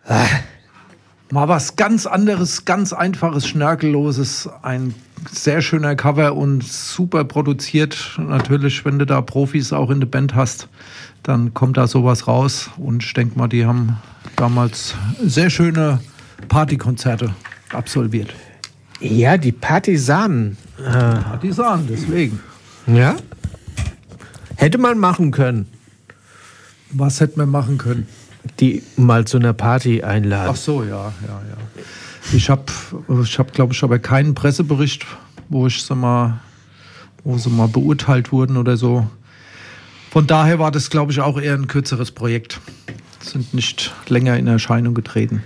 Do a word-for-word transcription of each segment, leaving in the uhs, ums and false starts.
Mal was ganz anderes, ganz einfaches, schnörkelloses, ein sehr schöner Cover und super produziert. Natürlich, wenn du da Profis auch in der Band hast, dann kommt da sowas raus. Und ich denke mal, die haben damals sehr schöne Partykonzerte absolviert. Ja, die Partisanen. Äh, Partisanen, deswegen. Ja? Hätte man machen können. Was hätte man machen können? Die mal zu einer Party einladen. Ach so, ja, ja, ja. Ich habe, ich hab, glaube ich, aber keinen Pressebericht, wo ich so mal, wo sie mal beurteilt wurden oder so. Von daher war das, glaube ich, auch eher ein kürzeres Projekt. Sind nicht länger in Erscheinung getreten.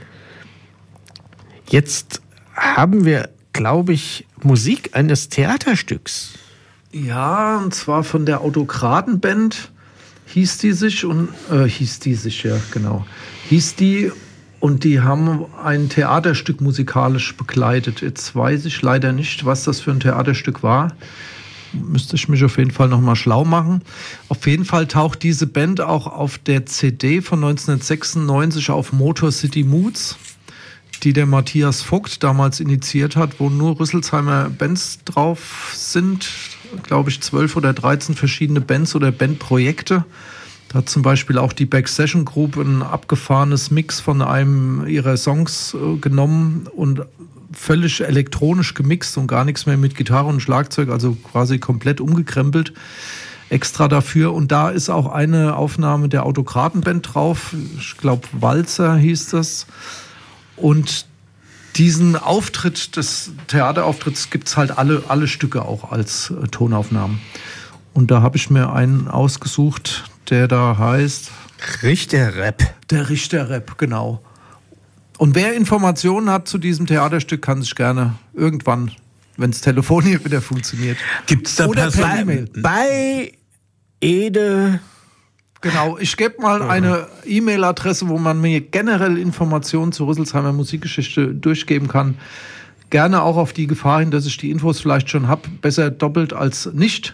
Jetzt haben wir, glaube ich, Musik eines Theaterstücks. Ja, und zwar von der Autokratenband. Hieß die sich und äh, hieß die sich, ja, genau. Hieß die und die haben ein Theaterstück musikalisch begleitet. Jetzt weiß ich leider nicht, was das für ein Theaterstück war. Müsste ich mich auf jeden Fall nochmal schlau machen. Auf jeden Fall taucht diese Band auch auf der C D von neunzehnhundertsechsundneunzig auf Motor City Moods, die der Matthias Vogt damals initiiert hat, wo nur Rüsselsheimer Bands drauf sind. Glaube ich, zwölf oder dreizehn verschiedene Bands oder Bandprojekte. Da hat zum Beispiel auch die Back Session Group ein abgefahrenes Mix von einem ihrer Songs äh, genommen und völlig elektronisch gemixt und gar nichts mehr mit Gitarre und Schlagzeug, also quasi komplett umgekrempelt, extra dafür. Und da ist auch eine Aufnahme der Autokratenband drauf. Ich glaube, Walzer hieß das. Und diesen Auftritt des Theaterauftritts gibt es halt alle, alle Stücke auch als äh, Tonaufnahmen. Und da habe ich mir einen ausgesucht, der da heißt Richter-Rap. Der Richter-Rap, genau. Und wer Informationen hat zu diesem Theaterstück, kann sich gerne irgendwann, wenn das Telefon hier wieder funktioniert, gibt es da oder Person- per E-Mail. Bei Ede. Genau, ich gebe mal eine E-Mail-Adresse, wo man mir generell Informationen zur Rüsselsheimer Musikgeschichte durchgeben kann. Gerne auch auf die Gefahr hin, dass ich die Infos vielleicht schon habe. Besser doppelt als nicht.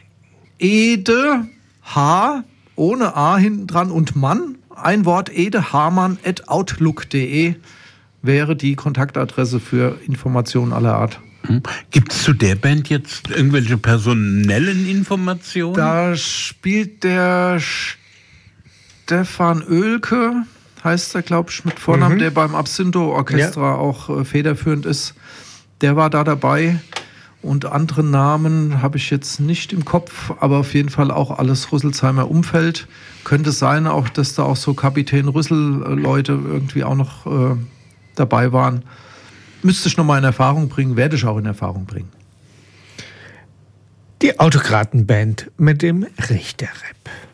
Ede H, ohne A hinten dran und Mann. Ein Wort, edehamann at outlook punkt de wäre die Kontaktadresse für Informationen aller Art. Gibt es zu der Band jetzt irgendwelche personellen Informationen? Da spielt der Stefan Oelke, heißt er, glaube ich, mit Vornamen, mhm. der beim Absinto-Orchestra ja. auch äh, federführend ist. Der war da dabei. Und andere Namen habe ich jetzt nicht im Kopf, aber auf jeden Fall auch alles Rüsselsheimer Umfeld. Könnte sein auch, dass da auch so Kapitän Rüssel-Leute irgendwie auch noch äh, dabei waren. Müsste ich noch mal in Erfahrung bringen, werde ich auch in Erfahrung bringen. Die Autokratenband mit dem Richter-Rap.